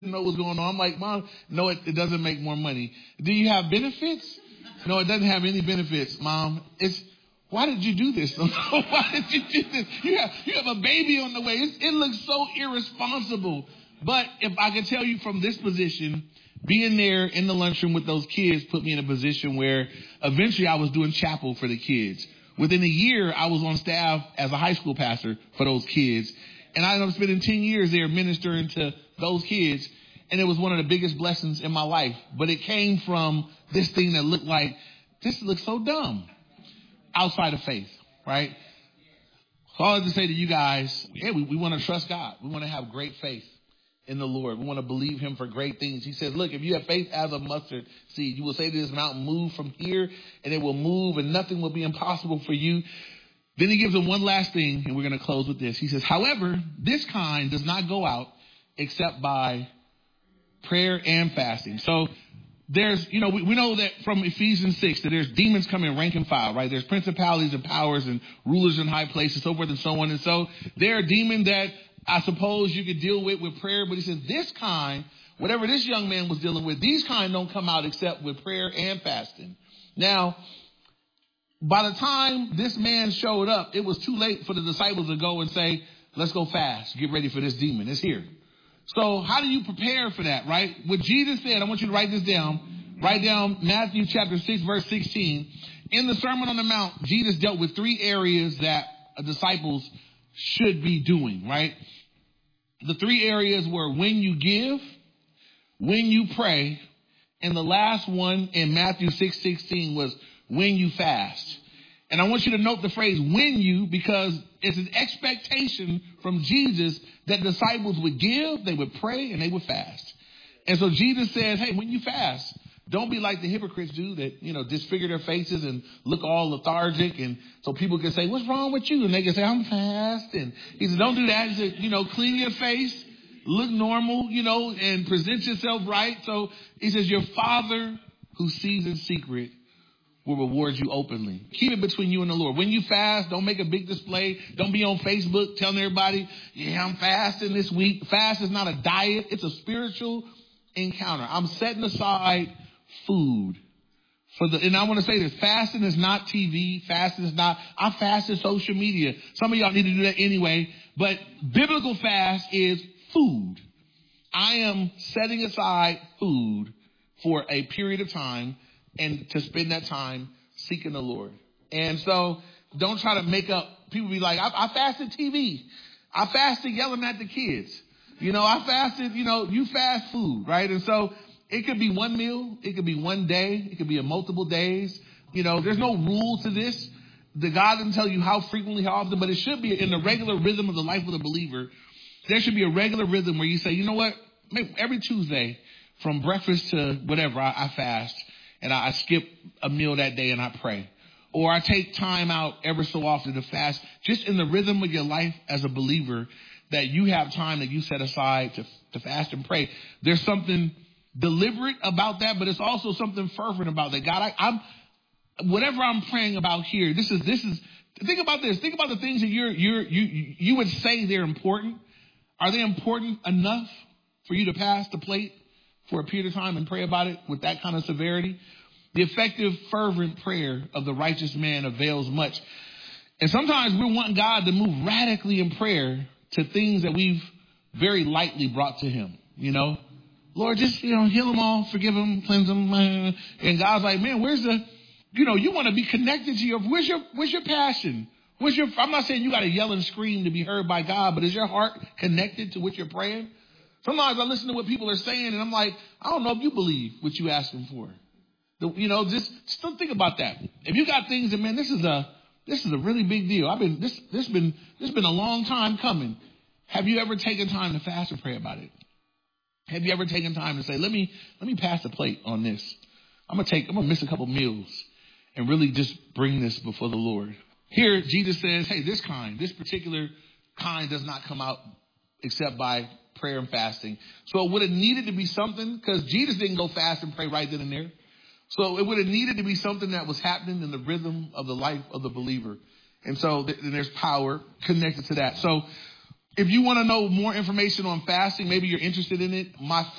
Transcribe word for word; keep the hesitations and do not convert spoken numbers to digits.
know what's going on. I'm like, Mom, no, it, it doesn't make more money. Do you have benefits? No, it doesn't have any benefits, Mom. It's, why did you do this? Why did you do this? You have, you have a baby on the way. It's, it looks so irresponsible. But if I can tell you from this position, being there in the lunchroom with those kids put me in a position where eventually I was doing chapel for the kids. Within a year, I was on staff as a high school pastor for those kids. And I ended up spending ten years there ministering to those kids. And it was one of the biggest blessings in my life. But it came from this thing that looked like, this looks so dumb outside of faith, right? So all I have to say to you guys, yeah, we, we want to trust God. We want to have great faith in the Lord. We want to believe him for great things. He says, look, if you have faith as a mustard seed, you will say to this mountain, move from here, and it will move, and nothing will be impossible for you. Then he gives them one last thing, and we're going to close with this. He says, however, this kind does not go out except by prayer and fasting. So there's, you know, we, we know that from Ephesians six that there's demons coming rank and file, right? There's principalities and powers and rulers in high places, so forth and so on. And so there are demons that I suppose you could deal with with prayer. But he says this kind, whatever this young man was dealing with, these kind don't come out except with prayer and fasting. Now, by the time this man showed up, it was too late for the disciples to go and say, let's go fast. Get ready for this demon. It's here. So how do you prepare for that, right? What Jesus said, I want you to write this down. Write down Matthew chapter six, verse sixteen. In the Sermon on the Mount, Jesus dealt with three areas that disciples should be doing, right? The three areas were when you give, when you pray, and the last one in Matthew six sixteen was when you fast. And I want you to note the phrase when you, because it's an expectation from Jesus that disciples would give, they would pray, and they would fast. And so Jesus says, hey, when you fast, don't be like the hypocrites do that, you know, disfigure their faces and look all lethargic. And so people can say, what's wrong with you? And they can say, I'm fasting. He said, don't do that. He said, you know, clean your face, look normal, you know, and present yourself right. So he says, your Father who sees in secret will reward you openly. Keep it between you and the Lord. When you fast, don't make a big display. Don't be on Facebook telling everybody, yeah, I'm fasting this week. Fast is not a diet. It's a spiritual encounter. I'm setting aside food for the, and I want to say this, fasting is not T V. Fasting is not, I fasted social media. Some of y'all need to do that anyway, but biblical fast is food. I am setting aside food for a period of time and to spend that time seeking the Lord. And so don't try to make up, people be like, I, I fasted T V. I fasted yelling at the kids. You know, I fasted, you know, you fast food, right? And so it could be one meal. It could be one day. It could be a multiple days. You know, there's no rule to this. The God didn't tell you how frequently, how often, but it should be in the regular rhythm of the life of the believer. There should be a regular rhythm where you say, you know what? Maybe every Tuesday from breakfast to whatever, I, I fast and I, I skip a meal that day and I pray. Or I take time out ever so often to fast, just in the rhythm of your life as a believer, that you have time that you set aside to, to fast and pray. There's something deliberate about that, but it's also something fervent about that. God, I, I'm, whatever I'm praying about here, this is, this is, think about this. Think about the things that you're, you're, you, you would say they're important. Are they important enough for you to pass the plate for a period of time and pray about it with that kind of severity? The effective, fervent prayer of the righteous man avails much. And sometimes we're wanting God to move radically in prayer to things that we've very lightly brought to him, you know? Lord, just, you know, heal them all, forgive them, cleanse them. And God's like, man, where's the, you know, you want to be connected to your, where's your, where's your passion? Where's your, I'm not saying you got to yell and scream to be heard by God, but is your heart connected to what you're praying? Sometimes I listen to what people are saying and I'm like, I don't know if you believe what you asking for. The, you know, just, just don't think about that. If you got things that, man, this is a, this is a really big deal. I've been, this, this been, this been a long time coming. Have you ever taken time to fast and pray about it? Have you ever taken time to say, let me, let me pass the plate on this. I'm going to take, I'm going to miss a couple meals and really just bring this before the Lord. Here, Jesus says, hey, this kind, this particular kind does not come out except by prayer and fasting. So it would have needed to be something, because Jesus didn't go fast and pray right then and there. So it would have needed to be something that was happening in the rhythm of the life of the believer. And so th- there's power connected to that. So if you want to know more information on fasting, maybe you're interested in it, my